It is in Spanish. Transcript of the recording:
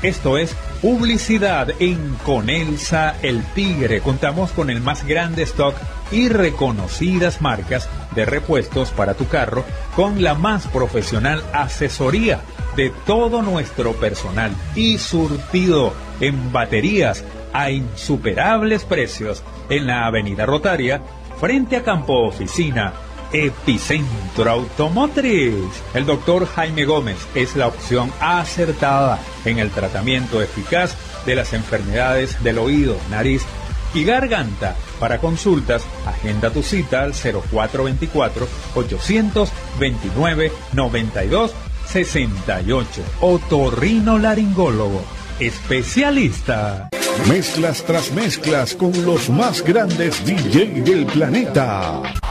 Esto es publicidad en Conelsa El Tigre. Contamos con el más grande stock y reconocidas marcas de repuestos para tu carro con la más profesional asesoría de todo nuestro personal y surtido en baterías a insuperables precios en la Avenida Rotaria frente a Campo Oficina. Epicentro Automotriz. El doctor Jaime Gómez es la opción acertada en el tratamiento eficaz de las enfermedades del oído, nariz y garganta. Para consultas, agenda tu cita al 0424-829-9268. Otorrinolaringólogo, especialista. Mezclas tras mezclas con los más grandes DJ del planeta.